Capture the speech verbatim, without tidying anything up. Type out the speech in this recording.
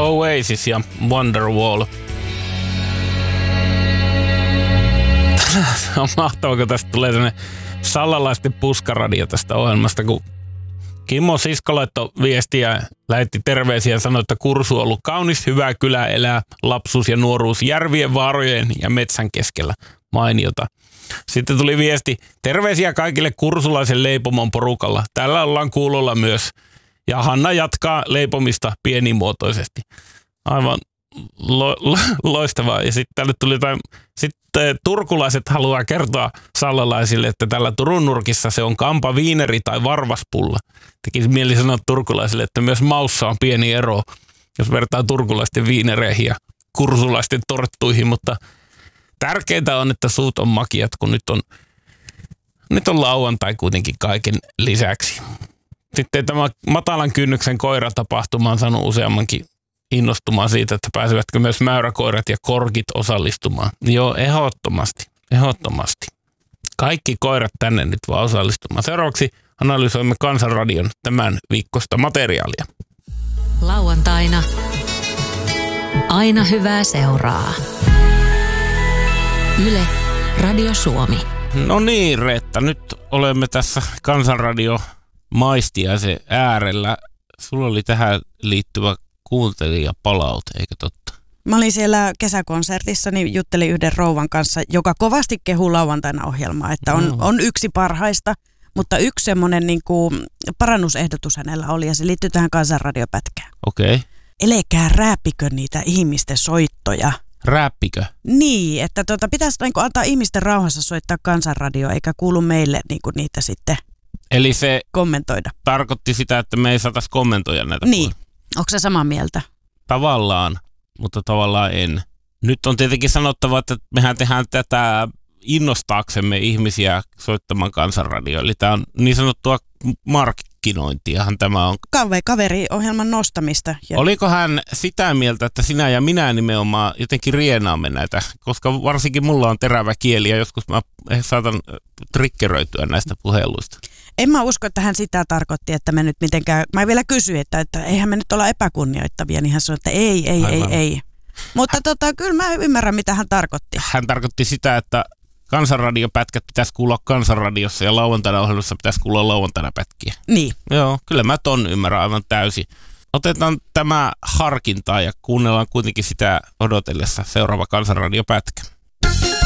Oasis ja Wonderwall. On mahtavaa, kun tästä tulee sellainen sallalaisten puskaradio tästä ohjelmasta, kun Kimmo Sisko laittoi viestiä, lähetti terveisiä ja sanoi, että Kursu on ollut kaunis, hyvä kylä, elää lapsuus ja nuoruus järvien, vaarojen ja metsän keskellä. Mainiota. Sitten tuli viesti, terveisiä kaikille kursulaisen leipomon porukalla. Täällä ollaan kuulolla myös. Ja Hanna jatkaa leipomista pienimuotoisesti. Aivan lo, lo, loistavaa. Ja sitten tänne tuli jotain, sitten turkulaiset haluaa kertoa sallalaisille, että tällä Turun nurkissa se on kampa viineri tai varvaspulla. Tekisi mieli sanoa turkulaisille, että myös maussa on pieni ero, jos vertaa turkulaisten viinereihin ja kursulaisten torttuihin, mutta tärkeintä on, että suut on makiat, kun nyt on, nyt on lauantai kuitenkin kaiken lisäksi. Sitten tämä matalan kynnyksen koiratapahtuma on saanut useammankin innostumaan siitä, että pääsevätkö myös mäyräkoirat ja korkit osallistumaan. Joo, ehdottomasti, ehdottomasti. Kaikki koirat tänne nyt vaan osallistumaan. Seuraavaksi analysoimme Kansanradion tämän viikkosta materiaalia. Lauantaina. Aina hyvää seuraa. Yle, Radio Suomi. No niin, Reetta, nyt olemme tässä Kansanradio maistiaisen äärellä. Sulla oli tähän liittyvä kuuntelijapalaute, eikö totta? Mä olin siellä kesäkonsertissa, niin juttelin yhden rouvan kanssa, joka kovasti kehuu lauantaina ohjelmaa, että on, on yksi parhaista, mutta yksi semmoinen niin kuin parannusehdotus hänellä oli, ja se liittyy tähän Kansanradiopätkään. Okei. Okay. Elekää rääpikö niitä ihmisten soittoja. Rääppikö? Niin, että tuota, pitäisi niin kuin antaa ihmisten rauhassa soittaa Kansanradioa, eikä kuulu meille niin kuin niitä sitten Eli se kommentoida. Tarkoitti sitä, että me ei saataisi kommentoida näitä. Niin, onko se samaa mieltä? Tavallaan, mutta tavallaan en. Nyt on tietenkin sanottava, että mehän tehdään tätä innostaaksemme ihmisiä soittamaan Kansanradioa. Eli tämä on niin sanottua markkinointiahan tämä on. Kaveriohjelman nostamista. Oliko hän sitä mieltä, että sinä ja minä nimenomaan jotenkin rienaamme näitä? Koska varsinkin mulla on terävä kieli ja joskus mä saatan triggeröityä näistä puheluista. En mä usko, että hän sitä tarkoitti, että me nyt mitenkään, mä vielä kysyin, että, että eihän me nyt olla epäkunnioittavia, niin hän sanoi, että ei, ei, Aivan. ei, ei. Mutta hän, tota, kyllä mä ymmärrän, mitä hän tarkoitti. Hän tarkoitti sitä, että Kansanradiopätkät pitäisi kuulla Kansanradiossa ja lauantaina ohjelmassa pitäisi kuulla lauantaina pätkiä. Niin. Joo, kyllä mä ton ymmärrän aivan täysin. Otetaan tämä harkintaa ja kuunnellaan kuitenkin sitä odotellessa seuraava Kansanradiopätkä.